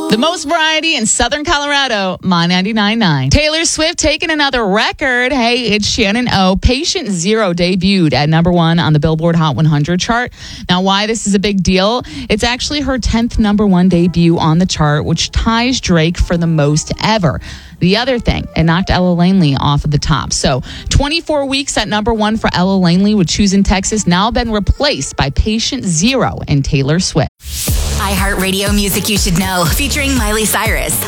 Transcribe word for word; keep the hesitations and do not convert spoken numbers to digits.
The most variety in Southern Colorado, My ninety-nine point nine. Taylor Swift taking another record. Hey, it's Shannon O. Patient Zero debuted at number one on the Billboard Hot one hundred chart. Now, why this is a big deal? It's actually her tenth number one debut on the chart, which ties Drake for the most ever. The other thing, it knocked Ella Langley off of the top. So twenty-four weeks at number one for Ella Langley with Choosing Texas, now been replaced by Patient Zero and Taylor Swift. iHeartRadio Music You Should Know, featuring Miley Cyrus.